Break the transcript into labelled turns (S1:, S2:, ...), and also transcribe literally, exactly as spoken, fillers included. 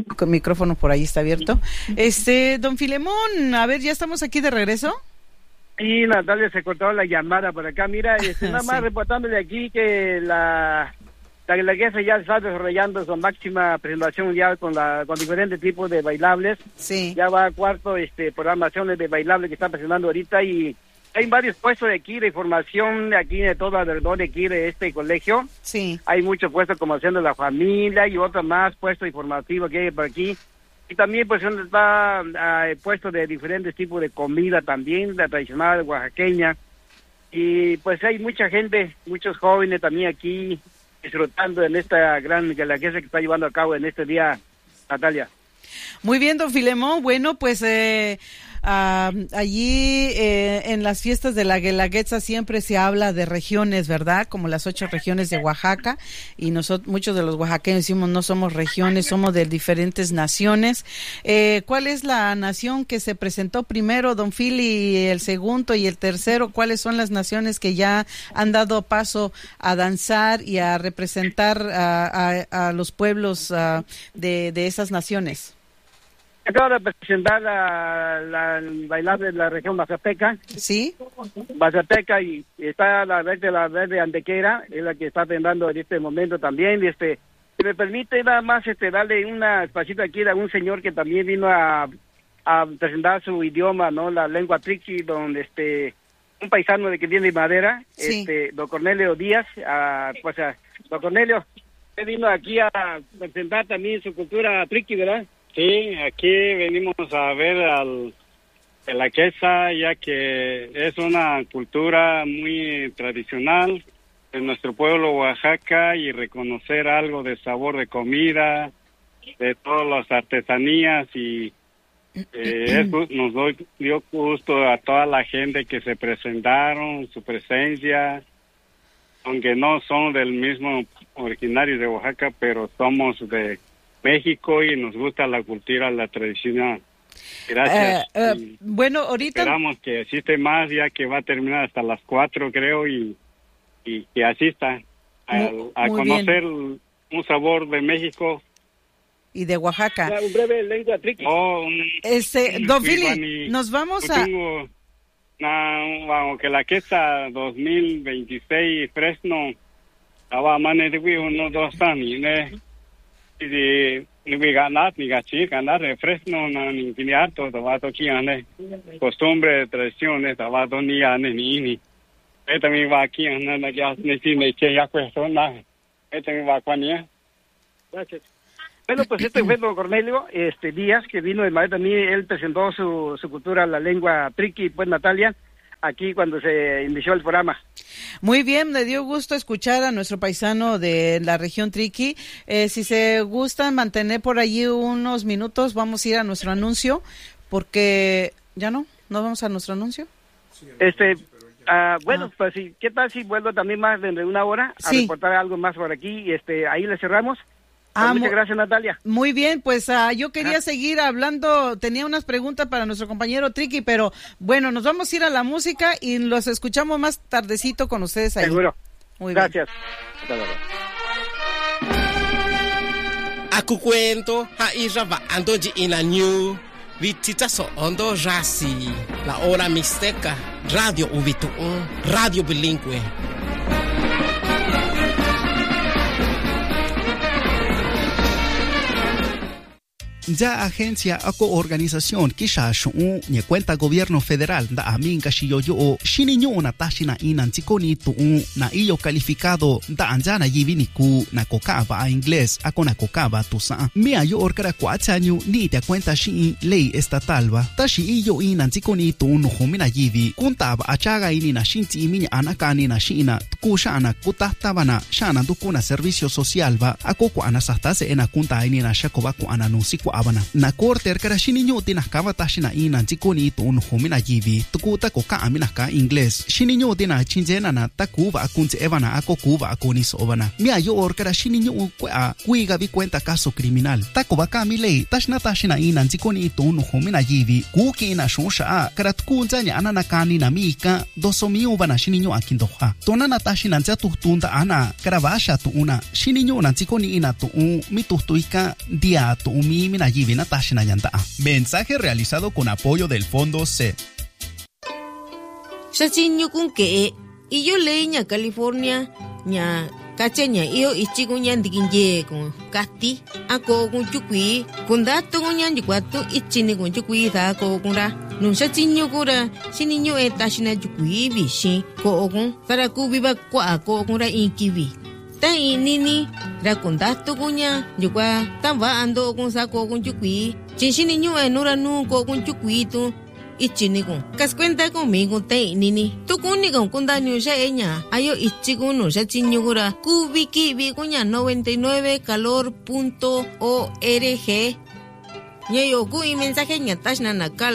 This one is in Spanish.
S1: Con micrófono por ahí está abierto. Este, don Filemón, a ver, ¿ya estamos aquí de regreso?
S2: Sí, Natalia, se cortó la llamada por acá. Mira, este, nada más sí. reportándole aquí que la, la guelaguetza ya está desarrollando su máxima presentación ya con la con diferentes tipos de bailables.
S1: Sí.
S2: Ya va a cuarto este programaciones de bailables que está presentando ahorita y hay varios puestos de aquí de información de aquí de todo alrededor de aquí de este colegio.
S1: Sí.
S2: Hay muchos puestos como haciendo la familia y otros más puestos informativos que hay por aquí. Y también pues donde está uh, puestos de diferentes tipos de comida también, la tradicional oaxaqueña. Y pues hay mucha gente, muchos jóvenes también aquí disfrutando en esta gran guelaguetza que está llevando a cabo en este día, Natalia.
S1: Muy bien, don Filemón. Bueno, pues eh, uh, allí eh, en las fiestas de la Guelaguetza siempre se habla de regiones, ¿verdad? Como las ocho regiones de Oaxaca. Y nosotros, muchos de los oaxaqueños decimos no somos regiones, somos de diferentes naciones. Eh, ¿Cuál es la nación que se presentó primero, don Fili, el segundo y el tercero? ¿Cuáles son las naciones que ya han dado paso a danzar y a representar a, a, a los pueblos uh, de, de esas naciones?
S2: Acabo de presentar la, la el bailable de la región Mazateca.
S1: Sí.
S2: Mazateca y está la verde, la verde antequera, es la que está atendiendo en este momento también. Y este, si me permite nada más este darle una espacito aquí a un señor que también vino a, a presentar su idioma, ¿no? La lengua triqui, donde este, un paisano de que viene de Madera,
S1: sí.
S2: este, don Cornelio Díaz, a, pues a, don Cornelio, él vino aquí a presentar también su cultura triqui, ¿verdad?
S3: Sí, aquí venimos a ver al guelaguetza, ya que es una cultura muy tradicional de nuestro pueblo Oaxaca y reconocer algo de sabor de comida, de todas las artesanías y eh, eso nos doy, dio gusto a toda la gente que se presentaron, su presencia, aunque no son del mismo originario de Oaxaca, pero somos de México y nos gusta la cultura, la tradición. Gracias.
S1: Uh, uh, bueno, ahorita
S3: esperamos que asiste más, ya que va a terminar hasta las cuatro, creo, y, y que asista a, muy, a muy conocer bien. Un sabor de México
S1: y de Oaxaca.
S2: Ya, un breve lengua triqui.
S3: Oh, un,
S1: este, un, don Fili, nos vamos a...
S3: Tengo, na, vamos, que la questa dos mil veintiséis Fresno, estaba más de unos dos años, ¿no? Y ni ganar ni gachir ganar de Fresno no ni ni harto tabato aquí ane costumbre tradiciones tabato ni ane ni ni este también va aquí ane na ya ni si me che ya cuesto na este también va cuania.
S2: Gracias. Bueno, pues este fue don Cornelio este Díaz, que vino de Madrid también. Él presentó su su cultura, la lengua triqui, pues Natalia, aquí cuando se inició el programa.
S1: Muy bien, me dio gusto escuchar a nuestro paisano de la región Triqui. Eh, si se gustan mantener por allí unos minutos, vamos a ir a nuestro anuncio, porque ya no, no vamos a nuestro anuncio.
S2: Este, uh, bueno, ah. pues sí, ¿qué tal si vuelvo también más de una hora a sí. reportar algo más por aquí? Y este, ahí le cerramos. Ah, muchas gracias, Natalia.
S1: Muy bien, pues uh, yo quería ah. seguir hablando, tenía unas preguntas para nuestro compañero Triqui, pero bueno, nos vamos a ir a la música y los escuchamos más tardecito con ustedes ahí.
S2: Seguro.
S1: Muy
S2: gracias.
S1: bien.
S4: Aku cuento ha iraba andoji ina new vitita so ondo rasi la hora mixteca radio uvitu radio bilingüe.
S5: Ya agencia ako organización kisha shu ni cuenta gobierno federal da aminga shiyo yo shininyo na tashina inantikoni tu na iyo calificado da anjana yivini ku na kokaba a inglés ako na kokaba tu sa mia yo orkara kwachanyu ni te cuenta shi ley estatal ba tashi iyo inantikoni tu no humina yivi kuntaba achaga ini na shinti iminya anakani na shina kushana kutahtabana shana dukuna servicio social ba ako ko anasastase ena kunta ini na shakoba ko ananusi kwa abana na korter kara shini nyu tina kava tashina ina chikoni tun humina jivi tuku ta ko ka amina ka inglés shini nyu tina chinjena na takuva akunze evana ako kuva akoni sobana mi ayo or kara shini nyu kwa kuiga vi cuenta caso criminal tako baka mi lei tashna tashina ina chikoni tun humina jivi kuki ina shonsha kara tukunza nya ana nakani na mika doso mi ubana shini nyu akindoha tona na tashina nza tutunda ana kara vasha tu una shini nyu na chikoni ina tu mi tustuika dia tu mi mina jivi na tashina yanda. Mensaje realizado con apoyo del Fondo C.
S6: Shachinyo kun ke iyo leña California nya kachenya iyo ichigo nyandikinje kun kati ako kun chukui kun dato kun nyanjikwatu ichini kun chukui da ko kunra nung shachinyo kura shininyo etashina chukui bishi ko kun saraku biba kwa ko kunra inkibi ta inini ra kun dato kunya yukwa tamba ando kun sako kun chukui chinshininyo enura nu ko kun chukui tu ichini kun kas cuenta conmigo te nini tu kuni con kundanyo sha enya ayo ichigo no sha chinyo kura kubiki bi kunya noventa y nueve calor punto org nyeyo ku i mensaje nya tashna nakal